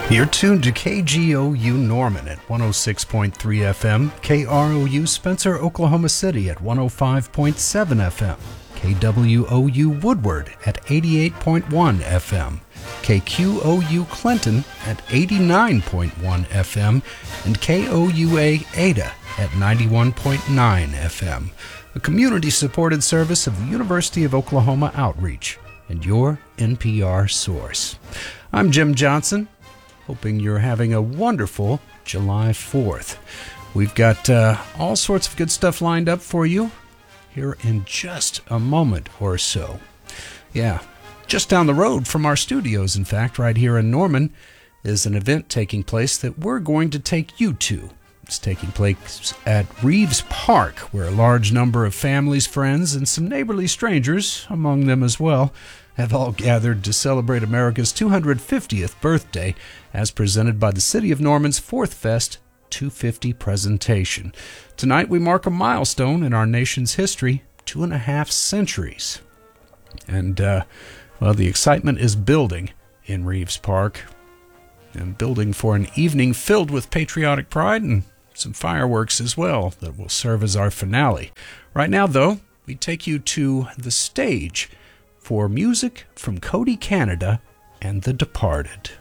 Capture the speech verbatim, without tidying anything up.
You're tuned to K G O U Norman at one oh six point three F M, K R O U Spencer, Oklahoma City at one oh five point seven F M, K W O U Woodward at eighty-eight point one F M, K Q O U Clinton at eighty-nine point one F M, and K O U A Ada at ninety-one point nine F M, a community-supported service of the University of Oklahoma Outreach and your N P R source. I'm Jim Johnson, hoping you're having a wonderful July fourth. We've got uh, all sorts of good stuff lined up for you here in just a moment or so. Yeah, just down the road from our studios, in fact, right here in Norman, is an event taking place that we're going to take you to. It's taking place at Reeves Park, where a large number of families, friends, and some neighborly strangers, among them as well, have all gathered to celebrate America's two hundred fiftieth birthday as presented by the City of Norman's Fourth Fest two fifty presentation. Tonight we mark a milestone in our nation's history, two and a half centuries. And, uh, well, the excitement is building in Reeves Park, and building for an evening filled with patriotic pride and some fireworks as well that will serve as our finale. Right now, though, we take you to the stage for music from Cody Canada and The Departed.